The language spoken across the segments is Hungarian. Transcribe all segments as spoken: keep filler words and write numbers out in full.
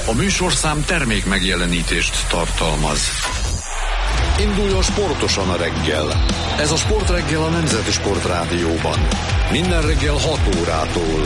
A műsorszám termék megjelenítést tartalmaz. Induljon sportosan a reggel. Ez a Sportreggel a Nemzeti Sportrádióban. Minden reggel hat órától.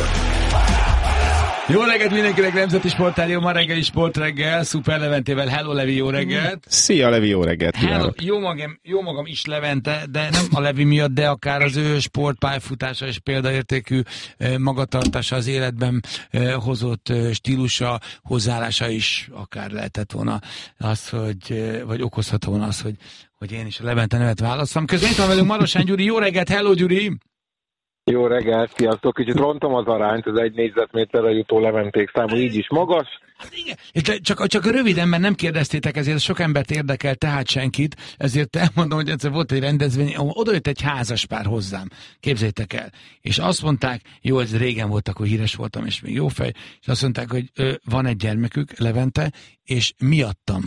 Jó reggelt mindenkinek, Nemzeti Sportrádió, ma reggeli Sportreggel, Szuper Leventével. Hello Levi, jó reggelt! Szia Levi, jó reggelt kívánok! Jó magam, jó magam is Levente, de nem a Levi miatt, de akár az ő sportpályafutása és példaértékű magatartása az életben hozott stílusa, hozzáállása is akár lehetett volna az, hogy, vagy okozhat volna az, hogy, hogy én is a Levente nevet választom. Közben itt van velünk Marosán Gyuri, jó reggelt, hello Gyuri! Jó reggelt, sziasztok! Kicsit rontom az arányt, az egy négyzetméterre jutó Leventék számú így is magas. Igen. Csak, csak röviden, mert nem kérdeztétek, ezért sok embert érdekel, tehát senkit, ezért elmondom, hogy egyszer volt egy rendezvény, oda jött egy házaspár hozzám, képzeljétek el, és azt mondták, jó, ez régen volt, akkor híres voltam, és még jó fej, és azt mondták, hogy ö, van egy gyermekük, Levente, és miattam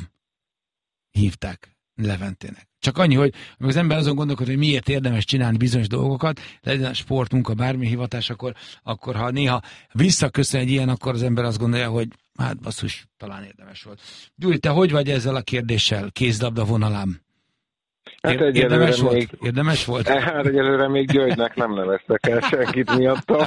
hívták Leventének. Csak annyi, hogy az ember azon gondolkodik, hogy miért érdemes csinálni bizonyos dolgokat, legyen a sport, munka, bármi hivatás, akkor, akkor ha néha visszaköszön egy ilyen, akkor az ember azt gondolja, hogy hát basszus, talán érdemes volt. Gyuri, te hogy vagy ezzel a kérdéssel, kézlabda vonalám? Hát Ér- érdemes, még, volt? érdemes volt? Hát egyelőre még Györgynek nem neveztek el senkit miattam.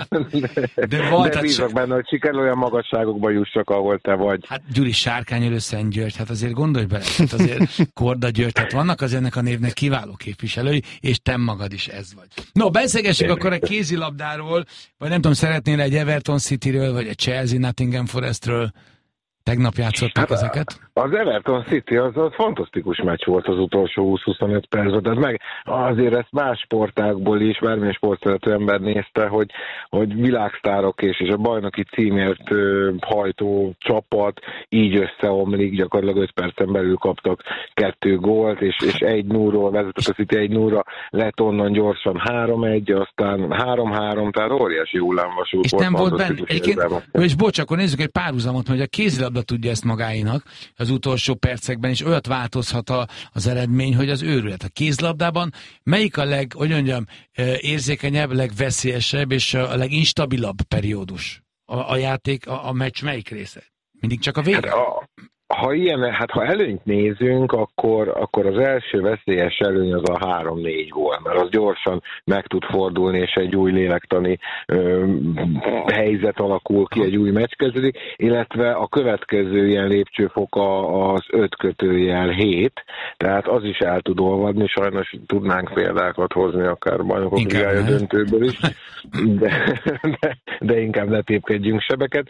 De, de, volt, de bízok benne, hogy sikerül olyan magasságokba jussak, ahol te vagy. Hát Gyuri, Sárkányölő Szent György, hát azért gondolj bele, hát azért Korda György, tehát vannak az ennek a névnek kiváló képviselői, és te magad is ez vagy. No, beszélgessük akkor a kézilabdáról, vagy nem tudom, szeretnél egy Everton Cityről, vagy egy Chelsea Nottingham Forestről? Tegnap játszottak hát ezeket? Az Everton City az, az fantasztikus meccs volt az utolsó húsz-huszonöt percben, de meg azért ezt más sportákból is, bármilyen sportszerető ember nézte, hogy, hogy világsztárok és, és a bajnoki címért ö, hajtó csapat így összeomlik, gyakorlatilag öt percen belül kaptak kettő gólt, és, és egy nullról vezetett a City egy nullra, lett onnan gyorsan három egy, aztán három-három, tehát óriási hullámvasút és volt. És nem volt benne, egyébként, és bocs, akkor nézzük egy párhuzamot, hogy a kézilabda tudja ezt magáinak az utolsó percekben, és olyat változhat a, az eredmény, hogy az őrület. A kézlabdában melyik a leg, hogy mondjam, érzékenyebb, legveszélyesebb és a leginstabilabb periódus? A, a játék, a, a meccs melyik része? Mindig csak a vége? Hát a, ha ilyen, hát ha előnyt nézünk, akkor, akkor az első veszélyes előny az a három-négy gól, mert az gyorsan meg tud fordulni, és egy új lélektani ö, helyzet alakul ki, egy új meccs kezdődik, illetve a következő ilyen lépcsőfok az öt kötőjel hét, tehát az is el tud olvadni, sajnos tudnánk példákat hozni, akár bajnokok ligája döntőből is, de, de, de inkább ne tépkedjünk sebeket.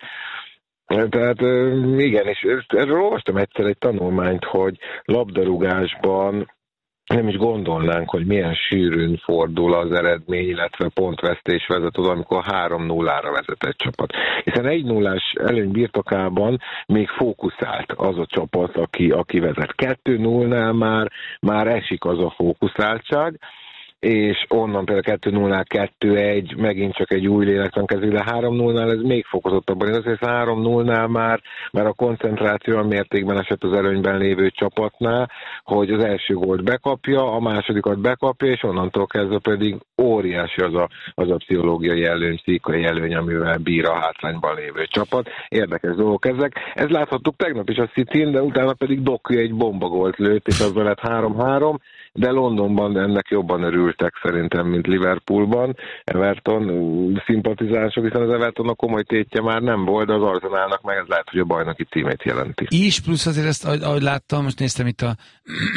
Tehát igen, és erről olvastam egyszer egy tanulmányt, hogy labdarúgásban nem is gondolnánk, hogy milyen sűrűn fordul az eredmény, illetve pontvesztés vezet oda, amikor három nullára vezet egy csapat. Hiszen egy nullás előny birtokában még fókuszált az a csapat, aki, aki vezet. kettő nullnál már, már esik az a fókuszáltság, és onnan például kettő nullnál kettő egy, megint csak egy új lélektan kezdődik, de három nullnál ez még fokozottabban. Én azért három nullnál már, már a koncentráció a mértékben esett az előnyben lévő csapatnál, hogy az első gólt bekapja, a másodikat bekapja, és onnantól kezdve pedig óriási az a, az a pszichológiai előny, pszichai előny, amivel bír a hátrányban lévő csapat. Érdekes dolgok ezek. Ez láthattuk tegnap is a Cityn, de utána pedig Doku egy bombagolt lőtt, és az lett három-három, de Londonban ennek jobban örültek szerintem, mint Liverpoolban. Everton szimpatizánsok, hiszen az Evertonnak komoly tétje már nem volt, de az Arsenalnak meg ez lehet, hogy a bajnoki címét jelenti. Is, plusz azért ezt, ahogy, ahogy láttam, most néztem itt a,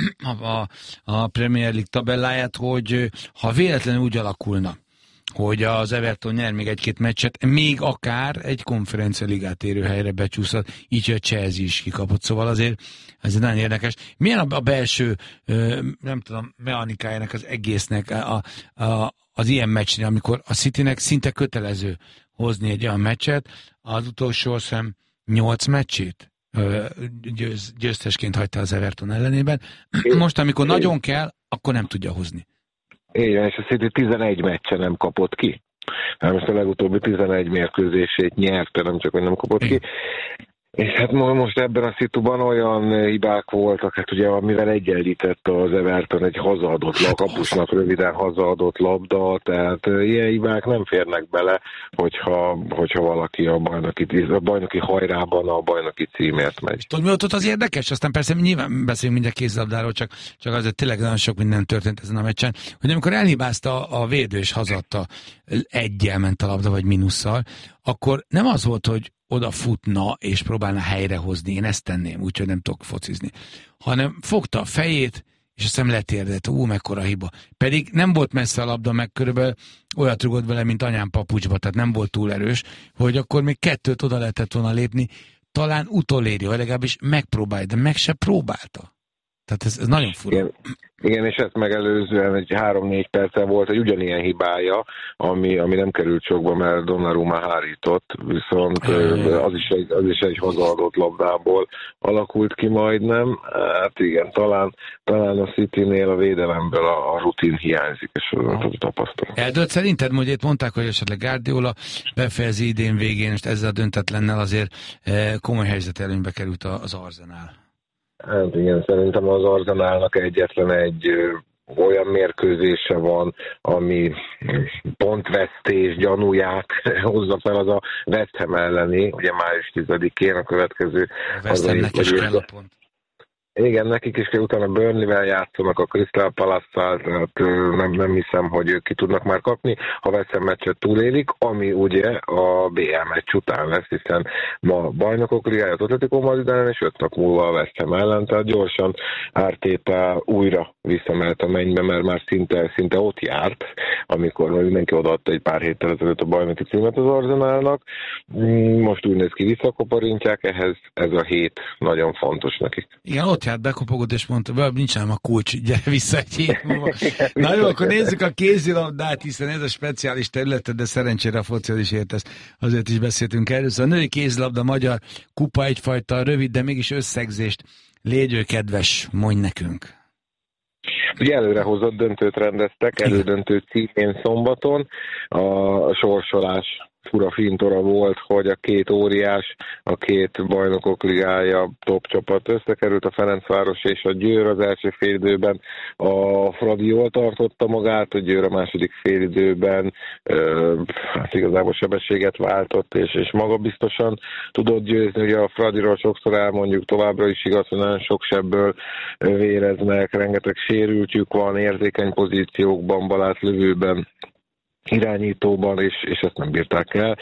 a, a Premier League tabelláját, hogy ha véletlenül úgy alakulna, hogy az Everton nyer még egy-két meccset, még akár egy konferencialigát érő helyre becsúszhat, így a Chelsea is kikapott, szóval azért ez nagyon érdekes. Milyen a, a belső, nem tudom, mechanikájának az egésznek a, a, az ilyen meccsnél, amikor a Citynek szinte kötelező hozni egy olyan meccset, az utolsó azt hiszem nyolc meccsét győz, győztesként hagyta az Everton ellenében. Most, amikor nagyon kell, akkor nem tudja hozni. Igen, és a City tizenegy meccse nem kapott ki. Hát most a legutóbbi tizenegy mérkőzését nyerte, nem csak, hogy nem kapott ki. És hát most ebben a szituban olyan hibák voltak, hát ugye amivel egyenlített az Everton egy hazaadott hát kapusnak röviden hazaadott labda, tehát ilyen hibák nem férnek bele, hogyha, hogyha valaki a bajnoki, a bajnoki hajrában a bajnoki címért megy. Tudod, mi volt ott az érdekes? Aztán persze nyilván beszélünk mindjárt kézilabdáról, csak, csak azért tényleg nagyon sok minden történt ezen a meccsen, hogy amikor elhibázta a védő és hazadta, egyel ment a labda, vagy mínusszal, akkor nem az volt, hogy oda futna és próbálna helyrehozni, én ezt tenném, úgyhogy nem tudok focizni, hanem fogta a fejét, és aztán letérdett, ú, mekkora hiba. Pedig nem volt messze a labda, meg körülbelül olyat rugott vele, mint anyám papucsba, tehát nem volt túl erős, hogy akkor még kettőt oda lehetett volna lépni, talán utoléri, vagy legalábbis megpróbálja, de meg se próbálta. Tehát ez, ez nagyon fura. Igen. Igen, és ezt megelőzően egy három-négy percen volt egy ugyanilyen hibája, ami, ami nem került sokba, mert Donnarumma hárított, viszont az is egy, az is egy hazaadott labdából alakult ki majdnem. Hát igen, talán, talán a Citynél a védelemből a, a rutin hiányzik, és az a tapasztalat. Eldőlt szerinted, hogy itt mondták, hogy esetleg Guardiola befejezi idén végén, és ezzel a döntetlennel azért komoly helyzet előnybe került az Arsenal. Hát igen, szerintem az Arsenalnak egyetlen egy ö, olyan mérkőzése van, ami pontvesztés gyanúját hozza fel, az a West Ham elleni, ugye május tizedikén a következő. A West Hamnek is kell a pont. Igen, nekik is kell utána Burnley-vel játszanak, a Crystal Palace-szal, tehát nem, nem hiszem, hogy ők ki tudnak már kapni, ha West Ham meccset túlélik, ami ugye a bé el meccs után lesz, hiszen ma bajnokok ligája az Atletico Madrid ellen, és öt nap múlva a West Ham ellen, tehát gyorsan Arteta újra visszamelt a mennybe, mert már szinte, szinte ott járt, amikor mindenki odaadta egy pár héttel ezelőtt a bajnoki címet az Arsenalnak. Most úgy néz ki, visszakoparintják, ehhez ez a hét nagyon fontos nekik. Igen, ott járt, bekopogott, és mondta, nincs ám a kulcs, gyere vissza egy hét múlva. Na jó, akkor nézzük a kézilabdát, hiszen ez a speciális terület, de szerencsére a focihoz is értesz, azért is beszéltünk erről. Szóval a női kézilabda magyar kupa egyfajta rövid, de mégis összegzést. Légy kedves, mondj nekünk. Ugye előrehozott döntőt rendeztek, elődöntő címén szombaton, a sorsolás fura fintora volt, hogy a két óriás, a két bajnokok ligája top csapat összekerült, a Ferencváros és a Győr az első félidőben. A Fradi jól tartotta magát, a Győr a második félidőben ö, hát igazából sebességet váltott, és, és magabiztosan tudott győzni. Ugye a Fradiról sokszor elmondjuk, továbbra is igaz, hogy nagyon sok sebből véreznek, rengeteg sérültjük van, érzékeny pozíciókban, balátlövőben, irányítóban, és, és ezt nem bírták el.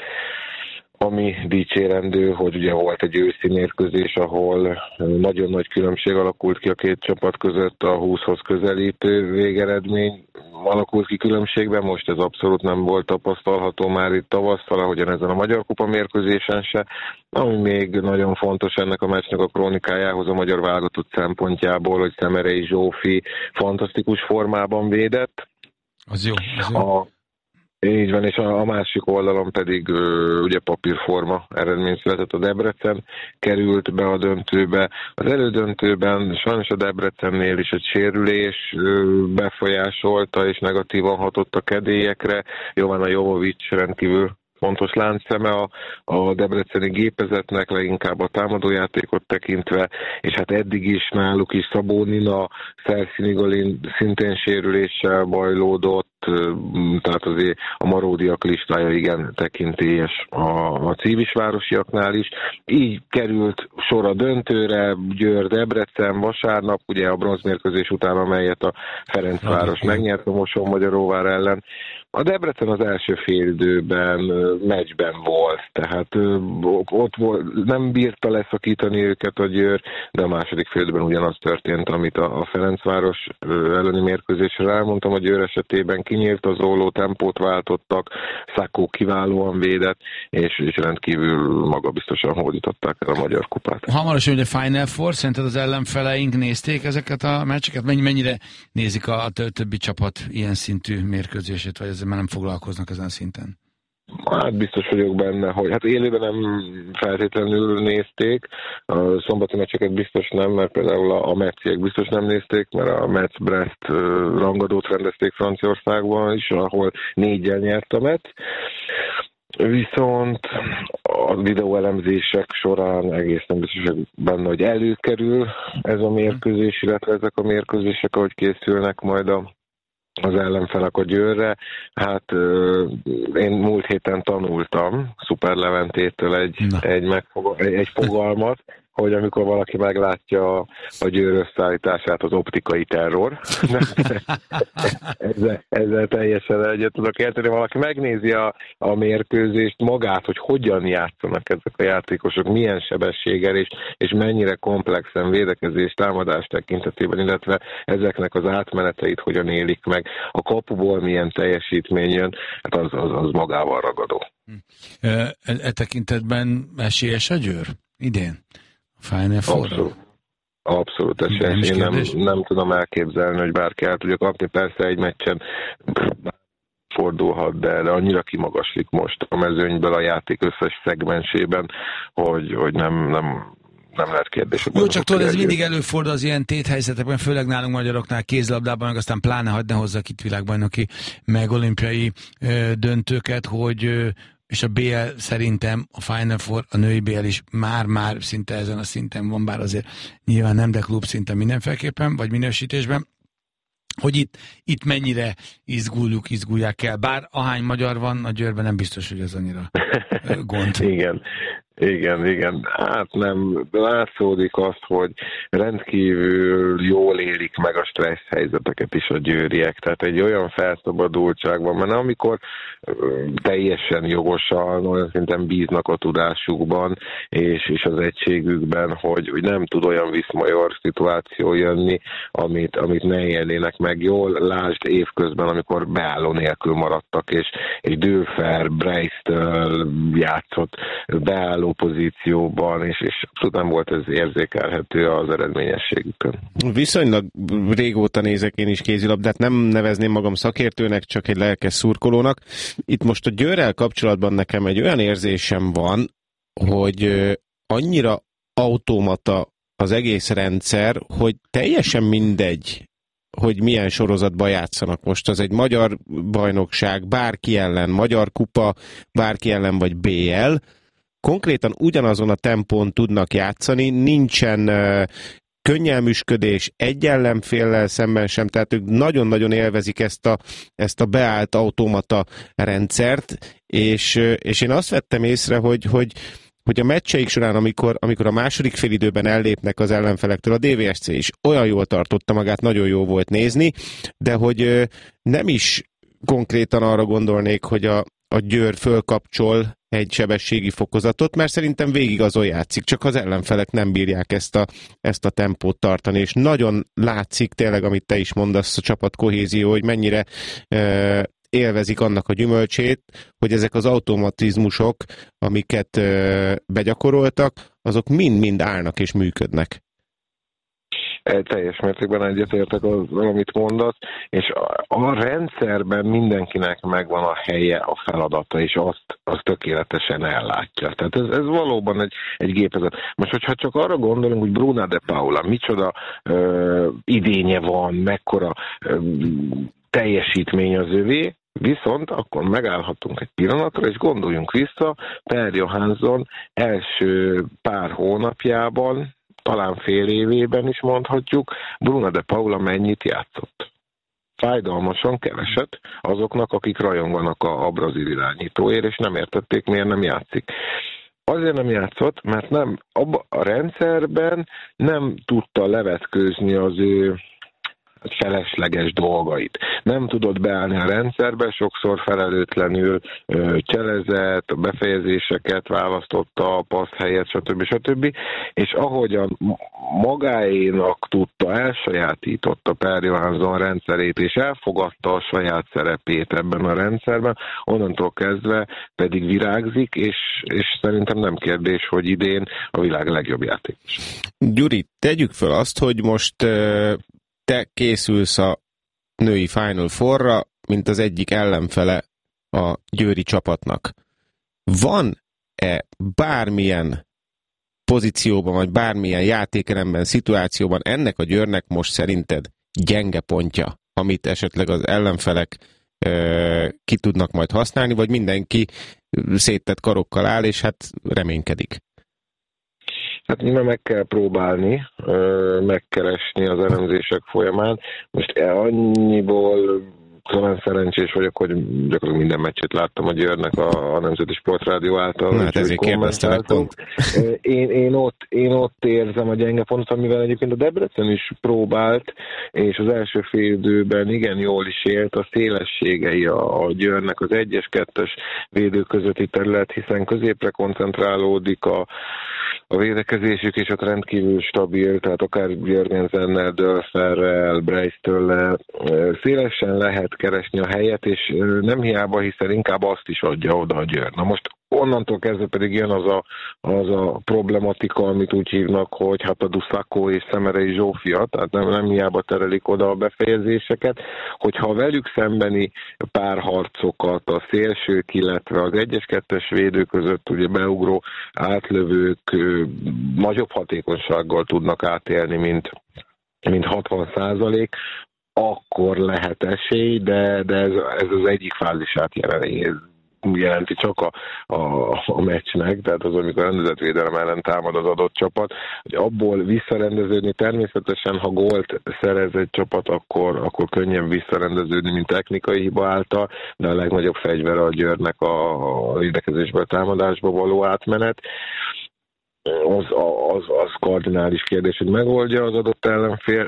Ami dicsérendő, hogy ugye volt egy őszi mérkőzés, ahol nagyon nagy különbség alakult ki a két csapat között, a húszhoz közelítő végeredmény alakult ki különbségben, most ez abszolút nem volt tapasztalható már itt tavasszal, ahogyan ezen a Magyar Kupa mérkőzésen se. Ami még nagyon fontos ennek a meccsnek a krónikájához a magyar válogatott szempontjából, hogy Szemerei Zsófi fantasztikus formában védett. Az jó, az jó. A Így van, és a másik oldalon pedig ugye papírforma eredmény született, a Debrecen került be a döntőbe. Az elődöntőben sajnos a Debrecennél is egy sérülés befolyásolta és negatívan hatott a kedélyekre. Jovana Jovovics rendkívül fontos láncszeme a, a debreceni gépezetnek, leginkább a támadójátékot tekintve, és hát eddig is náluk is Szabó Nina, Felszínigolin szintén sérüléssel bajlódott, tehát azért a maródiak listája igen tekintélyes a, a cívisvárosiaknál is. Így került sor a döntőre, Győr-Debrecen vasárnap, ugye a bronzmérkőzés után, amelyet a Ferencváros megnyert a Mosonmagyaróvár ellen. A Debrecen az első félidőben meccsben volt, tehát ott volt, nem bírta leszakítani őket a Győr, de a második félidőben ugyanaz történt, amit a Ferencváros elleni mérkőzésre elmondtam, a Győr esetében kinyílt az óló, tempót váltottak, Szakó kiválóan védett, és, és rendkívül magabiztosan hódították el a Magyar Kupát. Hamarosan ugye Final Four, szerinted az ellenfeleink nézték ezeket a meccseket? Mennyire nézik a többi csapat ilyen szintű mérkőzését, vagy ezzel már nem foglalkoznak ezen a szinten? Hát biztos vagyok benne, hogy hát élőben nem feltétlenül nézték, a szombati meccseket biztos nem, mert például a, a Metziek biztos nem nézték, mert a Metz-Brest rangadót rendezték Franciaországban is, ahol néggyel nyert a Metz. Viszont a videóelemzések során egészen biztos benne, hogy előkerül ez a mérkőzés, illetve ezek a mérkőzések, ahogy készülnek majd a az ellenfelek a Győrre. Hát én múlt héten tanultam Szuper Leventétől egy, egy, megfogal, egy fogalmat, hogy amikor valaki meglátja a Győr összeállítását, az optikai terror. ezzel, ezzel teljesen egyet tudok érteni. Valaki megnézi a, a mérkőzést magát, hogy hogyan játszanak ezek a játékosok, milyen sebességgel és, és mennyire komplexen védekezés, támadás tekintetében, illetve ezeknek az átmeneteit hogyan élik meg. A kapuból milyen teljesítmény jön, hát az, az, az magával ragadó. E, e tekintetben esélyes a Győr idén? Final Four? Abszolút. Abszolút esélyes. Én nem, nem tudom elképzelni, hogy bárki el tudja kapni. Persze egy meccsen fordulhat, de, de annyira kimagaslik most a mezőnyből a játék összes szegmensében, hogy, hogy nem, nem, nem lehet kérdés. Jó, csak tudod, ez mindig előfordul az ilyen téthelyzetekben, főleg nálunk magyaroknál kézlabdában, meg aztán pláne hadd ne hozzak itt világbajnoki, meg olimpiai ö, döntőket, hogy ö, és a bé el szerintem, a Final Four, a női bé el is már-már szinte ezen a szinten van, bár azért nyilván nem, de klub szinten mindenféleképpen, vagy minősítésben, hogy itt, itt mennyire izguljuk, izgulják el. Bár ahány magyar van, a Győrben nem biztos, hogy ez annyira gond. Igen. Igen, igen. Hát nem, látszódik azt, hogy rendkívül jól élik meg a stressz helyzeteket is a győriek. Tehát egy olyan felszabadultság van, mert amikor teljesen jogosan, olyan szinten bíznak a tudásukban, és, és az egységükben, hogy, hogy nem tud olyan viszmajor szituáció jönni, amit, amit ne élnének meg jól. Lásd évközben, amikor beálló nélkül maradtak, és, és Dülfer, Breisztől játszott beálló pozícióban, és, és abszolút nem volt ez érzékelhető az eredményességükön. Viszonylag régóta nézek én is kézilabdát, nem nevezném magam szakértőnek, csak egy lelkes szurkolónak. Itt most a Győrrel kapcsolatban nekem egy olyan érzésem van, hogy annyira automata az egész rendszer, hogy teljesen mindegy, hogy milyen sorozatban játszanak most. Az egy magyar bajnokság, bárki ellen, magyar kupa, bárki ellen, vagy bé el, konkrétan ugyanazon a tempón tudnak játszani, nincsen uh, könnyelműsködés egy ellenféllel szemben sem, tehát ők nagyon-nagyon élvezik ezt a, ezt a beállt automata rendszert, és, és én azt vettem észre, hogy, hogy, hogy a meccseik során, amikor, amikor a második félidőben ellépnek az ellenfelektől, a dé vé es cé is olyan jól tartotta magát, nagyon jó volt nézni, de hogy uh, nem is konkrétan arra gondolnék, hogy a, a Győr fölkapcsol egy sebességi fokozatot, mert szerintem végig azon játszik, csak az ellenfelek nem bírják ezt a, ezt a tempót tartani, és nagyon látszik tényleg, amit te is mondasz, a csapat kohézió, hogy mennyire e, élvezik annak a gyümölcsét, hogy ezek az automatizmusok, amiket e, begyakoroltak, azok mind-mind állnak és működnek. Teljes mértékben egyetértek az, amit mondasz, és a, a rendszerben mindenkinek megvan a helye, a feladata, és azt, azt tökéletesen ellátja. Tehát ez, ez valóban egy, egy gépezet. Most, hogyha csak arra gondolunk, hogy Bruna de Paula micsoda ö, idénye van, mekkora ö, teljesítmény az övé, viszont akkor megállhatunk egy pillanatra, és gondoljunk vissza Per Johansson első pár hónapjában, talán fél évében is mondhatjuk, Bruna de Paula mennyit játszott. Fájdalmasan keveset azoknak, akik rajonganak a, a brazil irányítóért, és nem értették, miért nem játszik. Azért nem játszott, mert nem, abba a rendszerben nem tudta levetkőzni az ő felesleges dolgait. Nem tudott beállni a rendszerbe, sokszor felelőtlenül ö, cselezett, a befejezéseket választotta, a passz helyett, stb. stb. És ahogyan magáénak tudta, elsajátította Per Johansson rendszerét, és elfogadta a saját szerepét ebben a rendszerben, onnantól kezdve pedig virágzik, és, és szerintem nem kérdés, hogy idén a világ legjobb játékos. Gyuri, tegyük fel azt, hogy most uh... te készülsz a női Final Fourra, mint az egyik ellenfele a győri csapatnak. Van-e bármilyen pozícióban, vagy bármilyen játékrendben, szituációban ennek a Győrnek most szerinted gyenge pontja, amit esetleg az ellenfelek ki tudnak majd használni, vagy mindenki széttett karokkal áll, és hát reménykedik. Hát nyilván meg kell próbálni, megkeresni az elemzések folyamán. Most annyiból talán szerencsés vagyok, hogy gyakorlatilag minden meccsét láttam a Győrnek a, a Nemzeti Sportrádió által. Na, hát ezért kérdeztelek pont. Én, én, ott, én ott érzem a gyenge pontot, amivel egyébként a Debrecen is próbált, és az első félidőben igen jól is élt a szélességei a, a Győrnek az egyes-kettes védő közötti terület, hiszen középre koncentrálódik a A védekezésük is ott rendkívül stabil, tehát akár Jörgensennel, Dörferrel, Breistől szélesen lehet keresni a helyet, és nem hiába, hiszen inkább azt is adja oda a Győr. Na most onnantól kezdve pedig jön az a, az a problematika, amit úgy hívnak, hogy hát a Duszakó és Szemerei Zsófia, tehát nem, nem hiába terelik oda a befejezéseket, hogyha velük szembeni párharcokat a szélsők, illetve az egyes-kettes védő között ugye beugró átlövők nagyobb hatékonysággal tudnak átélni, mint, mint hatvan százalék, akkor lehet esély, de, de ez, ez az egyik fázisát jelenti. jelenti csak a, a, a meccsnek, tehát az, amikor rendezett ellen támad az adott csapat, hogy abból visszarendeződni természetesen, ha gólt szerez egy csapat, akkor, akkor könnyen visszarendeződni, mint technikai hiba által, de a legnagyobb fegyvere a Győrnek a, a védekezésből a támadásba való átmenet. Az, az, az kardinális kérdés, hogy megoldja az adott ellenfél.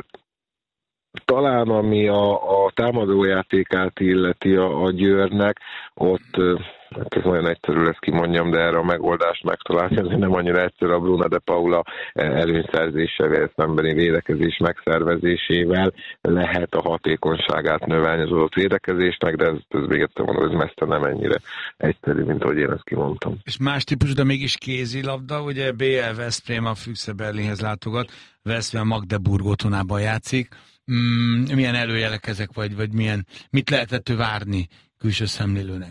Talán ami a, a támadójátékát illeti a, a Győrnek, ott hát ez nagyon egyszerű lesz, kimondjam, de erre a megoldást megtalálni, azért nem annyira egyszerű a Bruna de Paula előnyszerzésével, szembeni védekezés megszervezésével lehet a hatékonyságát növelni az adott védekezésnek, de ez, ez még egyszer mondom, ez messze nem ennyire egyszerű, mint ahogy én ezt kimondtam. És más típusú, de mégis kézilabda, ugye bé el Veszprém a Füchse Berlinhez látogat, Veszprém a Magdeburg otthonában játszik. Mm, milyen előjelek ezek, vagy, vagy milyen, mit lehetett várni külső szemlélőnek?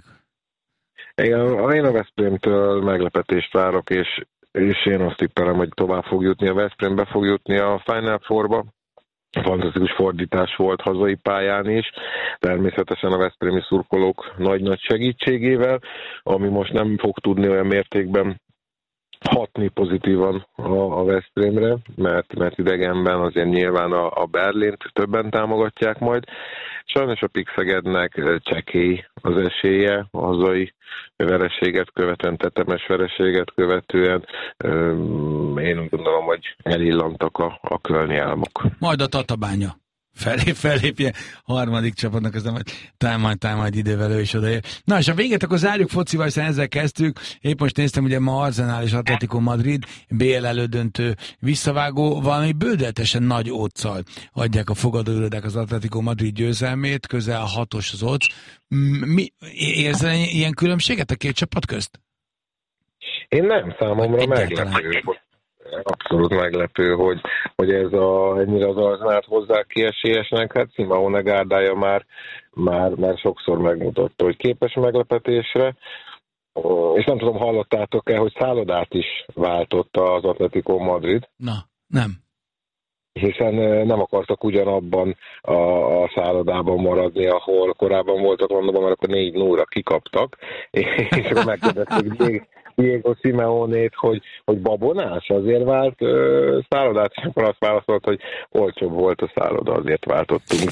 Igen, én a Veszprémtől meglepetést várok, és, és én azt tippelem, hogy tovább fog jutni a Veszprém, be fog jutni a Final Fourba. Fantasztikus fordítás volt hazai pályán is, természetesen a veszprémi szurkolók nagy-nagy segítségével, ami most nem fog tudni olyan mértékben hatni pozitívan a, a Veszprémre, mert, mert idegenben azért nyilván a, a Berlint többen támogatják majd. Sajnos a Pixegednek csekély az esélye, a hazai vereséget követően, tetemes vereséget követően. Én úgy gondolom, hogy elillantak a, a kölni álmok. Majd a Tatabánya. Felép, felépje harmadik csapatnak, az nem támad, támad idővel ő is odaér. Na, és a véget akkor zárjuk focival, hiszen ezzel kezdtük. Épp most néztem, ugye ma Arsenal és Atletico Madrid, bé el elődöntő visszavágó, valami bődöltesen nagy óccal adják a fogadóirodák az Atletico Madrid győzelmét, közel hatos az occ. Mi, érzel ilyen különbséget a két csapat közt? Én nem, számomra meglepő. Abszolút meglepő, hogy, hogy ez a, ennyire az Arsenalt hozzák ki esélyesnek, hát Simeone gárdája már, már, már sokszor megmutatta, hogy képes meglepetésre, és nem tudom, hallottátok-e, hogy szállodát is váltotta az Atletico Madrid. Na, nem. Hiszen nem akartak ugyanabban a, a szállodában maradni, ahol korábban voltak, mondom, mert akkor négy nullra kikaptak, és akkor megkérdezték Diego Simeonét, hogy, hogy babonás, azért vált ö, szállodát, és akkor azt válaszolt, hogy olcsóbb volt a szálloda, azért váltottunk.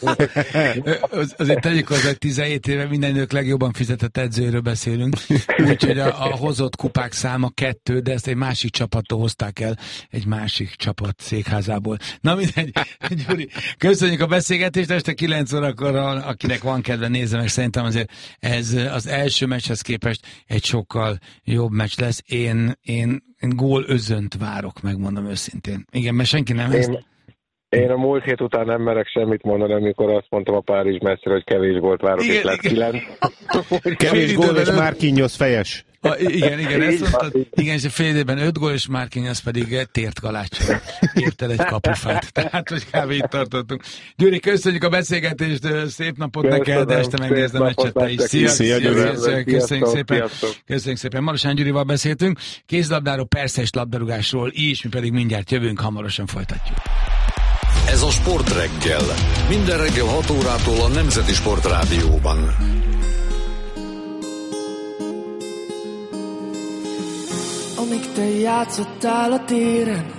Az, azért tegyük hozzá, hogy tizenhét éve minden idők legjobban fizetett edzőről beszélünk, úgyhogy a, a hozott kupák száma kettő, de ezt egy másik csapattól hozták el, egy másik csapat székházából. Na mindegy, Gyuri, köszönjük a beszélgetést, este kilenc órakor, akinek van kedve, nézze meg, szerintem azért ez az első meccshez képest egy sokkal jobb meccs lesz. Én, én, én gól özönt várok, megmondom őszintén. Igen, mert senki nem ezt... Én, én a múlt hét után nem merek semmit mondani, amikor azt mondtam a Párizs meccsre, hogy kevés gólt várok, igen, és lett kilenc. Kevés gól és Marquinhos fejes. A, igen, igen, ezt mondtad, igen, és a fél időben öt gól, és Marquinhos pedig tért kaláccsal érted egy kapufát. Tehát, hogy kb. Itt tartottunk. Gyuri, köszönjük a beszélgetést, szép napot neked, de este megnézd a meccset te is. Szia, szia, szia, szia, köszönjük szépen. Köszönjük szépen. Marosán Gyurival beszéltünk, kézlabdáról, persze, és labdarúgásról is, mi pedig mindjárt jövünk, hamarosan folytatjuk. Ez a Sportreggel. Minden reggel hat órától a Nemzeti Sportrádióban. Amíg te játszottál a téren,